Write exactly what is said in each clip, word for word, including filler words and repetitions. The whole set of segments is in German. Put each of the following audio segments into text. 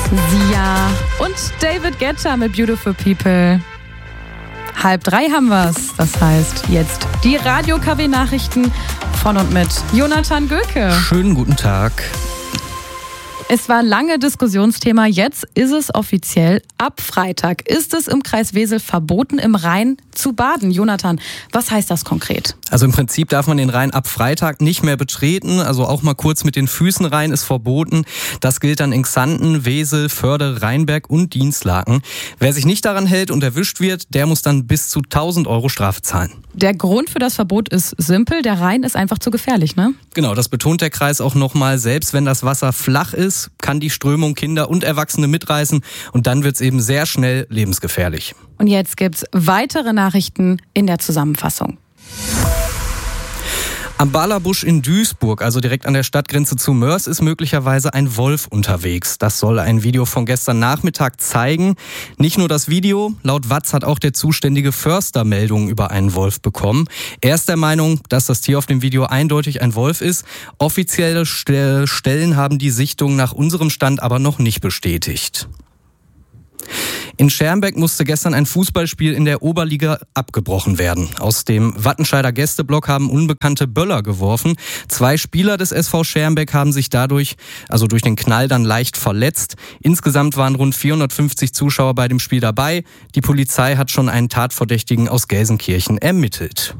Sia und David Guetta mit Beautiful People. Halb drei haben wir's. Das heißt, jetzt die Radio-K W-Nachrichten von und mit Jonathan Göke. Schönen guten Tag. Es war lange Diskussionsthema, jetzt ist es offiziell. Ab Freitag ist es im Kreis Wesel verboten, im Rhein zu baden. Jonathan, was heißt das konkret? Also im Prinzip darf man den Rhein ab Freitag nicht mehr betreten, also auch mal kurz mit den Füßen rein ist verboten. Das gilt dann in Xanten, Wesel, Förde, Rheinberg und Dinslaken. Wer sich nicht daran hält und erwischt wird, der muss dann bis zu tausend Euro Strafe zahlen. Der Grund für das Verbot ist simpel, der Rhein ist einfach zu gefährlich, ne? Genau, das betont der Kreis auch nochmal. Selbst wenn das Wasser flach ist, kann die Strömung Kinder und Erwachsene mitreißen und dann wird's eben sehr schnell lebensgefährlich. Und jetzt gibt's weitere Nachrichten in der Zusammenfassung. Am Balerbusch in Duisburg, also direkt an der Stadtgrenze zu Moers, ist möglicherweise ein Wolf unterwegs. Das soll ein Video von gestern Nachmittag zeigen. Nicht nur das Video, laut Watz hat auch der zuständige Förster Meldungen über einen Wolf bekommen. Er ist der Meinung, dass das Tier auf dem Video eindeutig ein Wolf ist. Offizielle Stellen haben die Sichtung nach unserem Stand aber noch nicht bestätigt. In Schermbeck musste gestern ein Fußballspiel in der Oberliga abgebrochen werden. Aus dem Wattenscheider Gästeblock haben unbekannte Böller geworfen. Zwei Spieler des S V Schermbeck haben sich dadurch, also durch den Knall, dann leicht verletzt. Insgesamt waren rund vierhundertfünfzig Zuschauer bei dem Spiel dabei. Die Polizei hat schon einen Tatverdächtigen aus Gelsenkirchen ermittelt.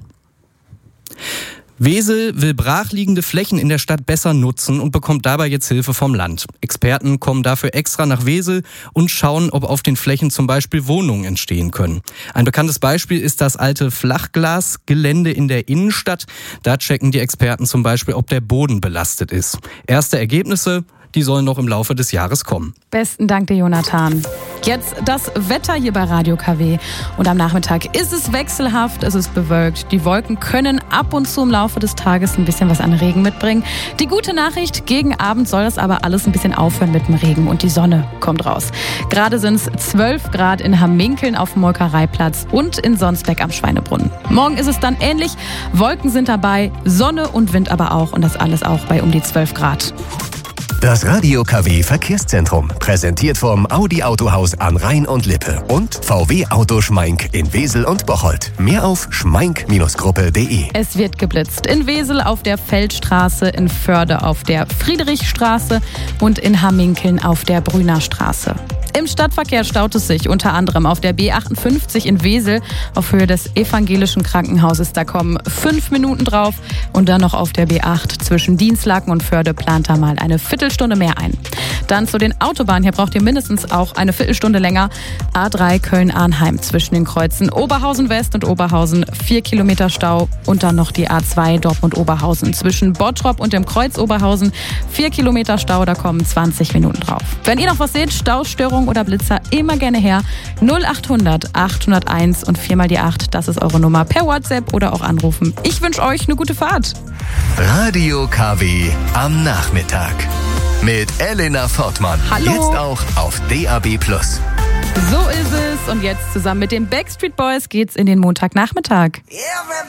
Wesel will brachliegende Flächen in der Stadt besser nutzen und bekommt dabei jetzt Hilfe vom Land. Experten kommen dafür extra nach Wesel und schauen, ob auf den Flächen zum Beispiel Wohnungen entstehen können. Ein bekanntes Beispiel ist das alte Flachglasgelände in der Innenstadt. Da checken die Experten zum Beispiel, ob der Boden belastet ist. Erste Ergebnisse, die sollen noch im Laufe des Jahres kommen. Besten Dank dir, Jonathan. Jetzt das Wetter hier bei Radio K W. Und am Nachmittag ist es wechselhaft, es ist bewölkt. Die Wolken können ab und zu im Laufe des Tages ein bisschen was an Regen mitbringen. Die gute Nachricht, gegen Abend soll das aber alles ein bisschen aufhören mit dem Regen und die Sonne kommt raus. Gerade sind es zwölf Grad in Hamminkeln auf dem Molkereiplatz und in Sonsbeck am Schweinebrunnen. Morgen ist es dann ähnlich. Wolken sind dabei, Sonne und Wind aber auch. Und das alles auch bei um die zwölf Grad. Das Radio K W Verkehrszentrum, präsentiert vom Audi Autohaus an Rhein und Lippe und V W Auto Schmeink in Wesel und Bocholt. Mehr auf schmeink Gruppe punkt de. Es wird geblitzt. In Wesel auf der Feldstraße, in Förde auf der Friedrichstraße und in Hamminkeln auf der Brüner Straße. Im Stadtverkehr staut es sich unter anderem auf der B achtundfünfzig in Wesel auf Höhe des evangelischen Krankenhauses. Da kommen fünf Minuten drauf und dann noch auf der B acht zwischen Dinslaken und Förde plant da mal eine Viertelstunde mehr ein. Dann zu den Autobahnen. Hier braucht ihr mindestens auch eine Viertelstunde länger. A drei Köln-Arnheim zwischen den Kreuzen Oberhausen West und Oberhausen. Vier Kilometer Stau und dann noch die A zwei Dortmund-Oberhausen zwischen Bottrop und dem Kreuz Oberhausen. Vier Kilometer Stau, da kommen zwanzig Minuten drauf. Wenn ihr noch was seht, Staustörung oder Blitzer, immer gerne her. null achthundert achthunderteins und viermal die acht, das ist eure Nummer per WhatsApp oder auch anrufen. Ich wünsche euch eine gute Fahrt. Radio K W am Nachmittag mit Elena Fortmann. Hallo. Jetzt auch auf D A B plus. So ist es und jetzt zusammen mit den Backstreet Boys geht's in den Montagnachmittag.